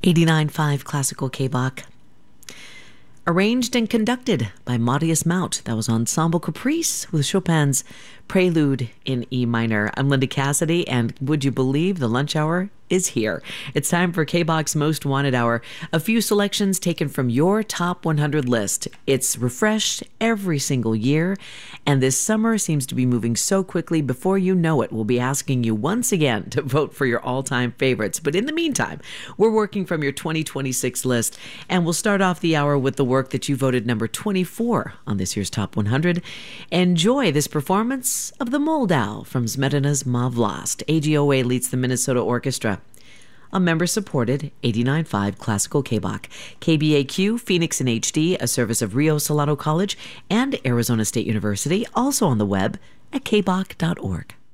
89.5 Classical K-Bach. Arranged and conducted by Maudius Mount. That was Ensemble Caprice with Chopin's Prelude in E minor. I'm Linda Cassidy, and would you believe the lunch hour is here? It's time for K-Bach's Most Wanted Hour. A few selections taken from your top 100 list. It's refreshed every single year, and this summer seems to be moving so quickly. Before you know it, we'll be asking you once again to vote for your all-time favorites. But in the meantime, we're working from your 2026 list, and we'll start off the hour with the work that you voted number 24 on this year's Top 100. Enjoy this performance of the Moldau from Smetana's Ma Vlast. AGOA leads the Minnesota Orchestra. A member-supported 89.5 Classical K-Bach. KBAQ, Phoenix in HD, a service of Rio Solano College and Arizona State University, also on the web at kbach.org.